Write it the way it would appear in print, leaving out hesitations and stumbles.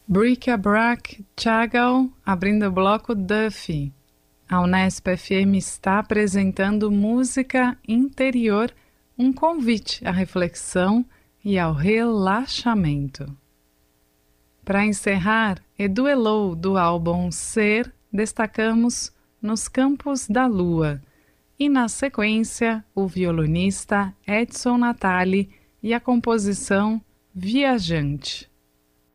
Bric-a-Brac Chagall abrindo o bloco Duffy. A Unesp FM está apresentando Música Interior, um convite à reflexão e ao relaxamento. Para encerrar, Edu Elou, do álbum Ser, destacamos Nos Campos da Lua. E na sequência, o violonista Edson Natali e a composição Viajante.